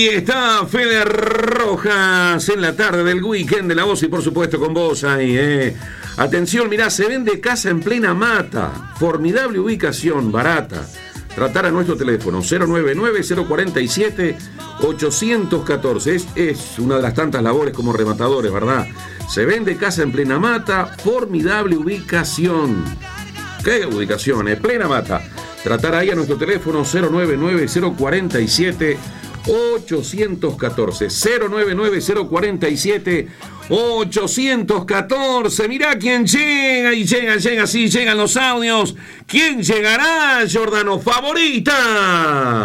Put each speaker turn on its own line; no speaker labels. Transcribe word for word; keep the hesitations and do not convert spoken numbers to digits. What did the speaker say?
Ahí está Fede Rojas en la tarde del weekend de La Voz y por supuesto con vos ahí, eh. Atención, mirá, se vende casa en plena mata. Formidable ubicación, barata. Tratar a nuestro teléfono cero nueve nueve, cero cuatro siete, ocho uno cuatro. Es, es una de las tantas labores como rematadores, ¿verdad? Se vende casa en plena mata. Formidable ubicación. ¿Qué ubicación? Eh? Plena mata. Tratar ahí a nuestro teléfono cero nueve nueve, cero cuatro siete, ocho uno cuatro. cero nueve nueve, cero cuatro siete, ocho uno cuatro. Mirá quién llega y llega, llega, sí, llegan los audios. ¿Quién llegará, Giordano? Favorita.